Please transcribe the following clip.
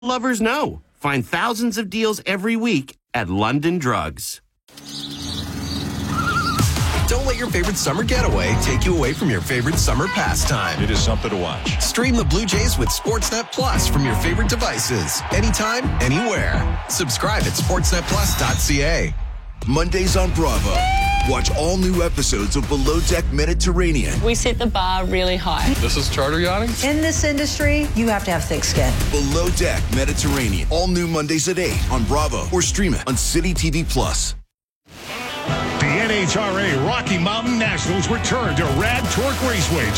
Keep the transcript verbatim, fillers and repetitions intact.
lovers know. Find thousands of deals every week at London Drugs. Don't let your favorite summer getaway take you away from your favorite summer pastime. It is something to watch. Stream the Blue Jays with Sportsnet Plus from your favorite devices. Anytime, anywhere. Subscribe at sportsnet plus dot c a. Mondays on Bravo. Watch all new episodes of Below Deck Mediterranean. We set the bar really high. This is charter yachting? In this industry, you have to have thick skin. Below Deck Mediterranean. All new Mondays at eight on Bravo or stream it on City T V Plus. The N H R A Rocky Mountain Nationals return to Rad Torque Raceway